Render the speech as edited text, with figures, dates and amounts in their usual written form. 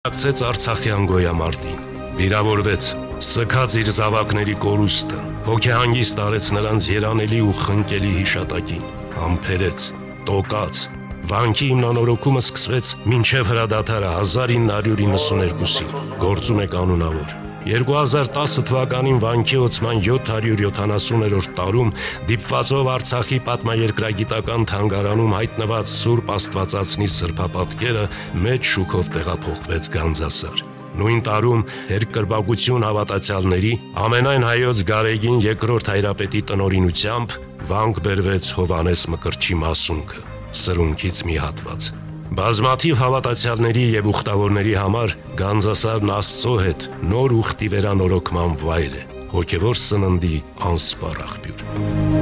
Ակցեց Արցախյան գոյամարտին, վիրավորվեց, սգաց իր զավակների կորուստը, հոգեհանգիստ արեց նրանց երանելի ու խնկելի հիշատակին, համբերեց, տոկաց, վանքի հիմնանորոգումը սկսվեց մինչև հրադադարը 1992-ին, գործում է կանոնավոր։ 2010 թվականին վանքի օծման 770-րդ տարում դիպվածով Արցախի պատմաերկրագիտական թանգարանում հայտնված Սուրբ Աստվածածնի սրբապատկերը մեծ շուքով տեղափոխվեց Գանձասար։ Նույն տարում երկրպագություն հավատացյալների ամենայն հայոց Գարեգին II հայրապետի տնօրինությամբ վանք բերվեց Հովհաննես Մկրտչի մասունքը, սրունքից մի հատված։ Բազմաթիվ հավատացյալների եւ ուխտավորների համար Գանձասարն Աստծո հետ նոր ուխտի վերանորոգման վայր է, հոգևոր սննդի անսպառ աղբյուր։